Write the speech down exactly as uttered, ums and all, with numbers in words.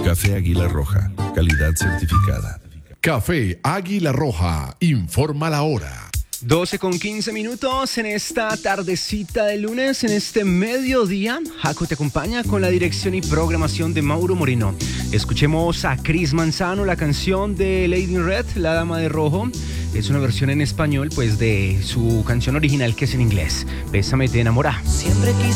Café Águila Roja, calidad certificada. Café Águila Roja, informa la hora. doce con quince minutos en esta tardecita de lunes, en este mediodía. Jaco te acompaña con la dirección y programación de Mauro Moreno. Escuchemos a Chris Manzano, la canción de Lady in Red, La Dama de Rojo. Es una versión en español, pues, de su canción original, que es en inglés. Bésame, te enamora. Siempre quise